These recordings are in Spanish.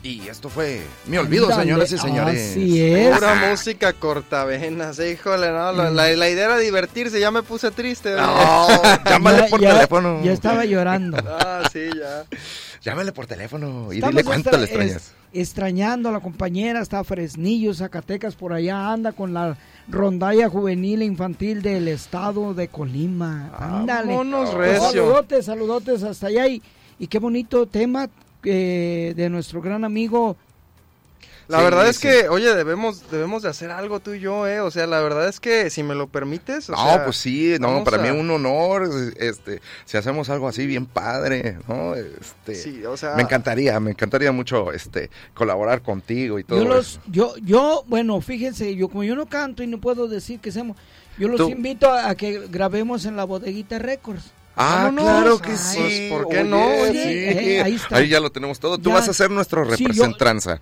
Y esto fue Mi Olvido, señoras y señores. Así es. Pura música cortavenas, híjole, no, la idea era divertirse, ya me puse triste. No, llámale por teléfono. Ya estaba llorando. Sí, ya. Llámale por teléfono y Estamos dile cuánto le extrañas. Extrañando a la compañera, está Fresnillo, Zacatecas, por allá anda con la rondalla juvenil e infantil del estado de Colima. Ándale. Vámonos, recio. Saludotes hasta allá y qué bonito tema de nuestro gran amigo. La verdad es que, oye, debemos de hacer algo tú y yo, o sea, la verdad es que si me lo permites, pues sí, para mí un honor, si hacemos algo así bien padre, ¿no? Sí, o sea, me encantaría mucho, colaborar contigo y todo eso. Bueno, fíjense, como yo no canto y no puedo decir que hacemos, yo los invito a que grabemos en la Bodeguita Records. Vámonos. Claro que sí. Pues, ¿por qué no? Sí. Ahí está. Ahí ya lo tenemos todo. Tú vas a ser nuestro representranza.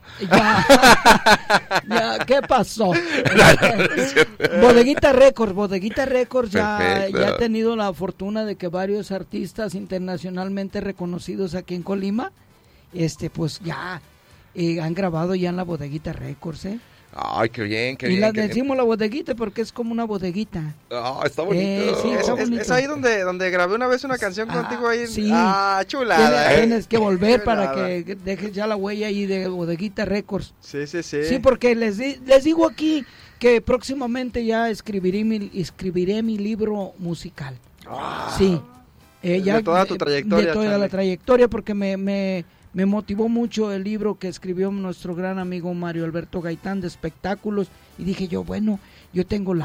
Ya, ¿qué pasó? Bodeguita Records ya ha tenido la fortuna de que varios artistas internacionalmente reconocidos aquí en Colima, pues ya han grabado ya en la Bodeguita Records, Ay, qué bien, y la decimos la bodeguita porque es como una bodeguita. Está bonito. Sí, está bonito. Es ahí donde grabé una vez una canción contigo ahí. Sí. Chulada. Tienes que volver para que dejes ya la huella ahí de Bodeguita Records. Sí. Sí, porque les digo aquí que próximamente ya escribiré mi libro musical. Sí. De toda tu trayectoria. De toda la trayectoria, porque me motivó mucho el libro que escribió nuestro gran amigo Mario Alberto Gaitán de espectáculos, y dije yo, bueno, yo tengo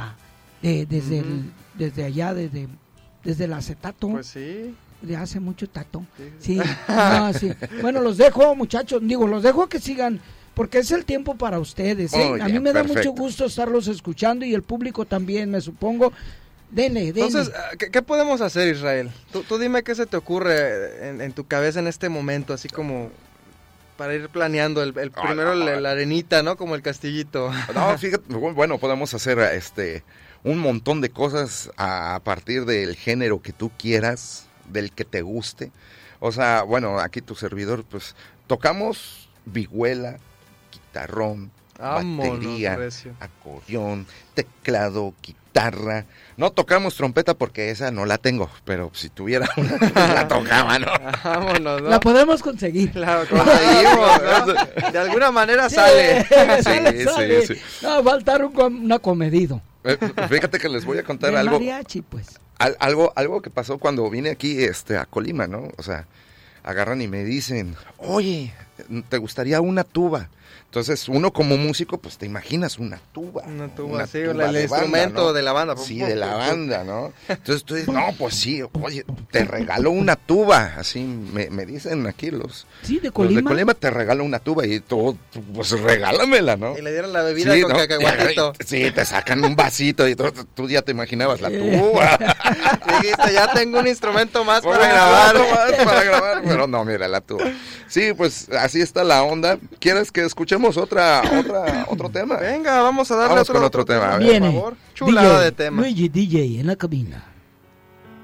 desde allá, desde el acetato. Pues sí. De hace mucho tato. Sí. Sí. Bueno, los dejo, muchachos, los dejo que sigan, porque es el tiempo para ustedes, A mí me da mucho gusto estarlos escuchando y el público también, me supongo. Denle. Entonces, ¿qué podemos hacer, Israel? Tú dime qué se te ocurre en tu cabeza en este momento, así como para ir planeando primero la arenita, ¿no? Como el castillito. No, fíjate, bueno, podemos hacer un montón de cosas a partir del género que tú quieras, del que te guste. O sea, bueno, aquí tu servidor, pues, tocamos vihuela, guitarrón, batería, acordeón, teclado, guitarra. No tocamos trompeta porque esa no la tengo, pero si tuviera una, la tocaba, ¿no? Vámonos, ¿no? La podemos conseguir. La conseguimos, ¿no? De alguna manera sale. Sí. No, va a faltar un acomedido. Fíjate que les voy a contar algo. Mariachi, pues. Algo que pasó cuando vine aquí a Colima, ¿no? O sea, agarran y me dicen, oye, ¿te gustaría una tuba? Entonces, uno como músico, pues te imaginas una tuba. Una tuba, el instrumento, ¿no? De la banda. Sí, de la banda, ¿no? Entonces tú dices, no, pues sí, oye, te regalo una tuba. Así me dicen aquí los... Sí, de Colima. Los de Colima te regalo una tuba y tú, pues regálamela, ¿no? Y le dieron la bebida con cacahuatito. Sí, te sacan un vasito y tú ya te imaginabas la tuba. Dijiste, ya tengo un instrumento más para grabar. Pero no, mira, la tuba. Sí, pues así está la onda. ¿Quieres que escuchemos otro tema? Venga, vamos a darle con otro tema. Por favor. Chulada de tema. Luigi DJ en la cabina.